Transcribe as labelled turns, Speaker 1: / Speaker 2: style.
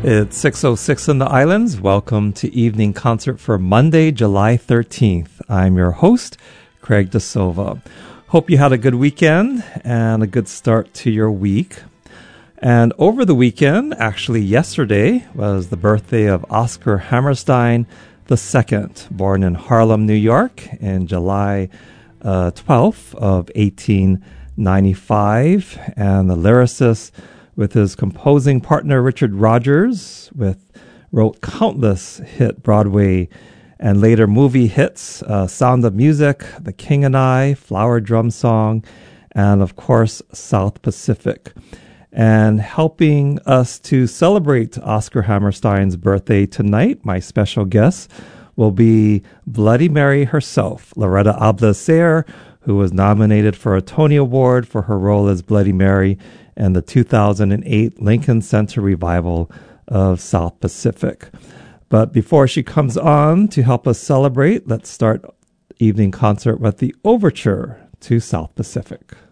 Speaker 1: It's 6:06 in the islands. Welcome to Evening Concert for Monday, July 13th. I'm your host, Craig DeSilva. Hope you had a good weekend and a good start to your week. And over the weekend, actually yesterday, was the birthday of Oscar Hammerstein II, born in Harlem, New York, in July 12th of 1895, and the lyricist with his composing partner Richard Rodgers, wrote countless hit Broadway and later movie hits, Sound of Music, The King and I, Flower Drum Song, and of course South Pacific. And helping us to celebrate Oscar Hammerstein's birthday tonight, my special guest will be Bloody Mary herself, Loretta Ablaser, who was nominated for a Tony Award for her role as Bloody Mary in the 2008 Lincoln Center revival of South Pacific. But before she comes on to help us celebrate, let's start evening concert with the overture to South Pacific.